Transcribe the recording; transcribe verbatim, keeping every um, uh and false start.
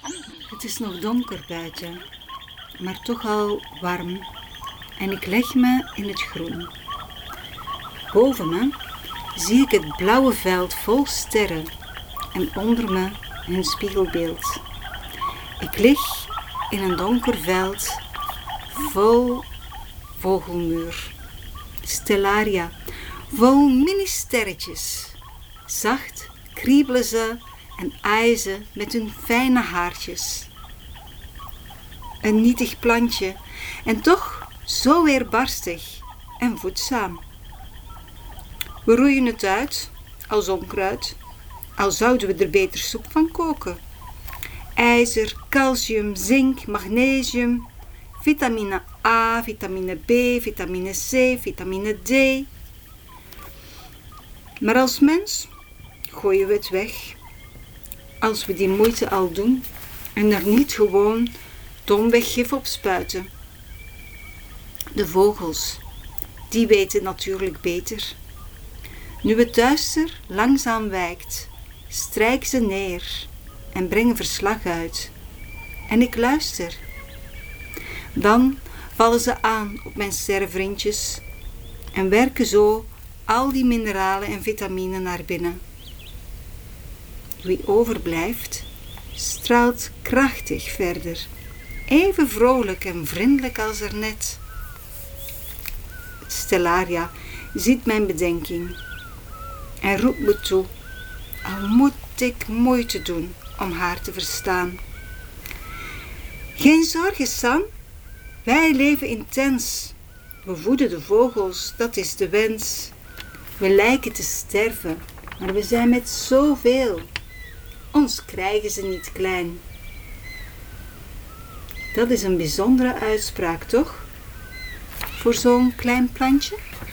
Het is nog donker buiten, maar toch al warm en ik leg me in het groen. Boven me zie ik het blauwe veld vol sterren en onder me hun spiegelbeeld. Ik lig in een donker veld vol vogelmuur, stellaria, vol mini-sterretjes. Zacht kriebelen ze en aaien ze met hun fijne haartjes. Een nietig plantje en toch zo weerbarstig en voedzaam. We roeien het uit als onkruid, al zouden we er beter soep van koken. IJzer, calcium, zink, magnesium, vitamine A, vitamine B, vitamine C, vitamine D. Maar als mens gooien we het weg. Als we die moeite al doen en er niet gewoon domweg gif op spuiten. De vogels, die weten natuurlijk beter. Nu het duister langzaam wijkt, strijken ze neer en brengen verslag uit. En ik luister. Dan vallen ze aan op mijn sterrenvriendjes en werken zo al die mineralen en vitamine naar binnen. Wie overblijft, straalt krachtig verder, even vrolijk en vriendelijk als ernet. Stellaria ziet mijn bedenking en roept me toe, al moet ik moeite doen om haar te verstaan. Geen zorgen, San, wij leven intens. We voeden de vogels, dat is de wens. We lijken te sterven, maar we zijn met zoveel. Ons krijgen ze niet klein. Dat is een bijzondere uitspraak, toch? Voor zo'n klein plantje?